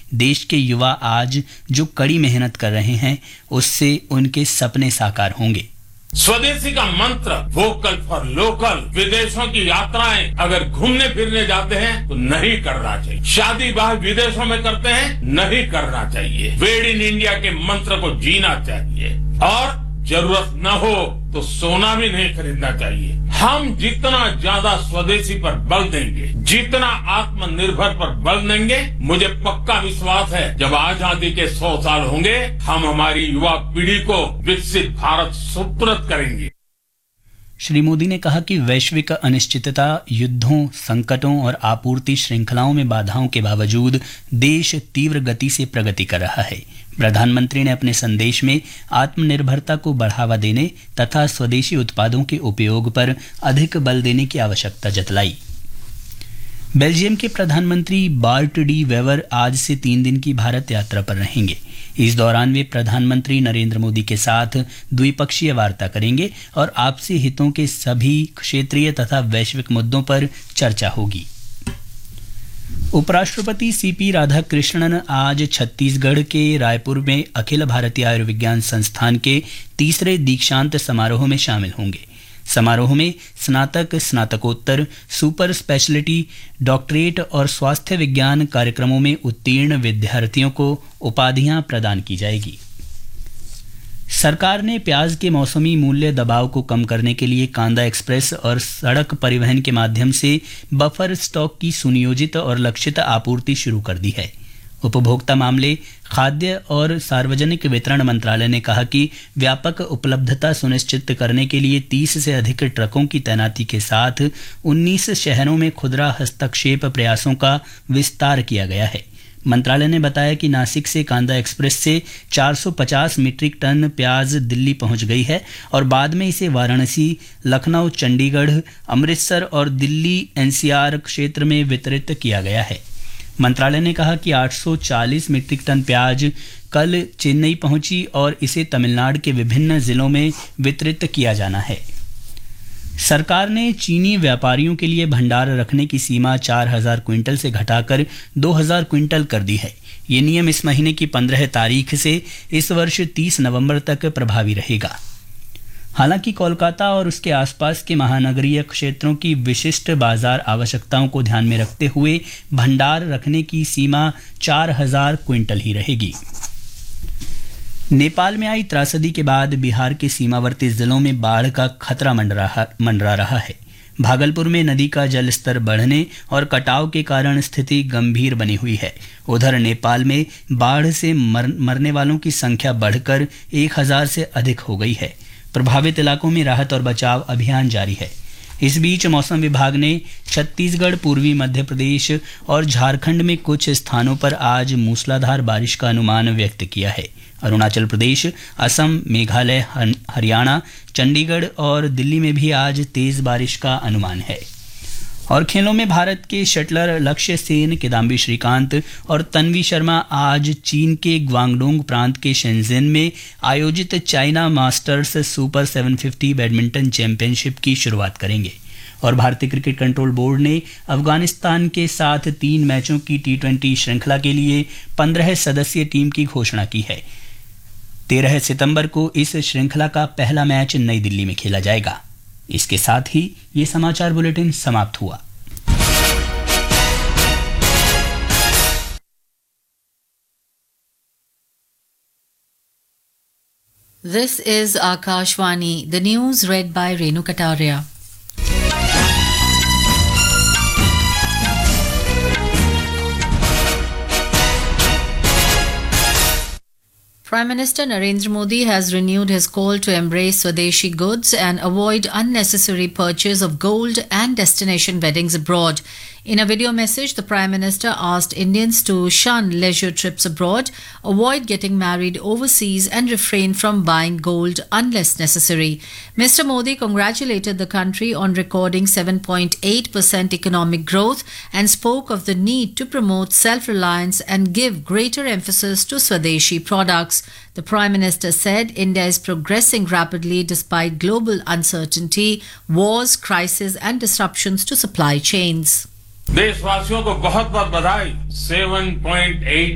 देश के युवा आज जो कड़ी मेहनत कर रहे हैं उससे उनके सपने साकार होंगे। स्वदेशी का मंत्र वोकल फॉर लोकल, विदेशों की यात्राएं अगर घूमने फिरने जाते हैं तो नहीं करना चाहिए। शादी ब्याह विदेशों में करते हैं, नहीं करना चाहिए। मेड इन इंडिया के मंत्र को जीना चाहिए और जरूरत न हो तो सोना भी नहीं खरीदना चाहिए। हम जितना ज्यादा स्वदेशी पर बल देंगे, जितना आत्मनिर्भर पर बल देंगे, मुझे पक्का विश्वास है जब आजादी के 100 साल होंगे हम हमारी युवा पीढ़ी को विकसित भारत सुपुर्द करेंगे। श्री मोदी ने कहा कि वैश्विक अनिश्चितता, युद्धों, संकटों और आपूर्ति श्रृंखलाओं में बाधाओं के बावजूद देश तीव्र गति से प्रगति कर रहा है। प्रधानमंत्री ने अपने संदेश में आत्मनिर्भरता को बढ़ावा देने तथा स्वदेशी उत्पादों के उपयोग पर अधिक बल देने की आवश्यकता जतलाई। बेल्जियम के प्रधानमंत्री बार्ट डी वेवर आज से 3 दिन की भारत यात्रा पर रहेंगे। इस दौरान वे प्रधानमंत्री नरेंद्र मोदी के साथ द्विपक्षीय वार्ता करेंगे और आपसी हितों के सभी क्षेत्रीय तथा वैश्विक मुद्दों पर चर्चा होगी। उपराष्ट्रपति सीपी राधाकृष्णन आज छत्तीसगढ़ के रायपुर में अखिल भारतीय आयुर्विज्ञान संस्थान के 3रे दीक्षांत समारोह में शामिल होंगे। समारोह में स्नातक, स्नातकोत्तर, सुपर स्पेशलिटी, डॉक्टरेट और स्वास्थ्य विज्ञान कार्यक्रमों में उत्तीर्ण विद्यार्थियों को उपाधियां प्रदान की जाएगी। सरकार ने प्याज के मौसमी मूल्य दबाव को कम करने के लिए कांदा एक्सप्रेस और सड़क परिवहन के माध्यम से बफर स्टॉक की सुनियोजित और लक्षित आपूर्ति शुरू कर दी है। उपभोक्ता मामले, खाद्य और सार्वजनिक वितरण मंत्रालय ने कहा कि व्यापक उपलब्धता सुनिश्चित करने के लिए 30 से अधिक ट्रकों की तैनाती के साथ 19 शहरों में खुदरा हस्तक्षेप प्रयासों का विस्तार किया गया है। मंत्रालय ने बताया कि नासिक से कांदा एक्सप्रेस से 450 मीट्रिक टन प्याज दिल्ली पहुंच गई है और बाद में इसे वाराणसी, लखनऊ, चंडीगढ़, अमृतसर और दिल्ली एनसीआर क्षेत्र में वितरित किया गया है। मंत्रालय ने कहा कि 840 मीट्रिक टन प्याज कल चेन्नई पहुंची और इसे तमिलनाडु के विभिन्न जिलों में वितरित किया जाना है। सरकार ने चीनी व्यापारियों के लिए भंडार रखने की सीमा 4000 क्विंटल से घटाकर 2000 क्विंटल कर दी है। ये नियम इस महीने की 15 तारीख से इस वर्ष 30 नवंबर तक प्रभावी रहेगा। हालांकि कोलकाता और उसके आसपास के महानगरीय क्षेत्रों की विशिष्ट बाजार आवश्यकताओं को ध्यान में रखते हुए भंडार रखने की सीमा 4000 क्विंटल ही रहेगी। नेपाल में आई त्रासदी के बाद बिहार के सीमावर्ती जिलों में बाढ़ का खतरा मंडरा रहा है। भागलपुर में नदी का जलस्तर बढ़ने और कटाव के कारण स्थिति गंभीर बनी हुई है। उधर नेपाल में बाढ़ से मरने वालों की संख्या बढ़कर 1000 से अधिक हो गई है। प्रभावित इलाकों में राहत और बचाव अभियान जारी है। इस बीच मौसम विभाग ने छत्तीसगढ़, पूर्वी मध्य प्रदेश और झारखंड में कुछ स्थानों पर आज मूसलाधार बारिश का अनुमान व्यक्त किया है। अरुणाचल प्रदेश, असम, मेघालय, हरियाणा, चंडीगढ़ और दिल्ली में भी आज तेज बारिश का अनुमान है। और खेलों में भारत के शटलर लक्ष्य सेन, किदाम्बी श्रीकांत और तन्वी शर्मा आज चीन के ग्वांगडोंग प्रांत के शेंजेन में आयोजित China masters super 750 badminton championship की शुरुआत करेंगे। और भारतीय क्रिकेट कंट्रोल बोर्ड ने अफगानिस्तान के साथ 3 मैचों की T20 श्रृंखला के लिए 15 सदस्यीय टीम की घोषणा की है। 13 सितंबर को इस श्रृंखला का पहला मैच नई दिल्ली में खेला जाएगा। इसके साथ ही ये समाचार बुलेटिन समाप्त हुआ। This is Akashvani, the news read by Renu Kataria. Prime Minister Narendra Modi has renewed his call to embrace Swadeshi goods and avoid unnecessary purchase of gold and destination weddings abroad. In a video message, the Prime Minister asked Indians to shun leisure trips abroad, avoid getting married overseas and refrain from buying gold unless necessary. Mr. Modi congratulated the country on recording 7.8% economic growth and spoke of the need to promote self-reliance and give greater emphasis to Swadeshi products. The Prime Minister said India is progressing rapidly despite global uncertainty, wars, crises and disruptions to supply chains. देशवासियों को बहुत बहुत बधाई। 7.8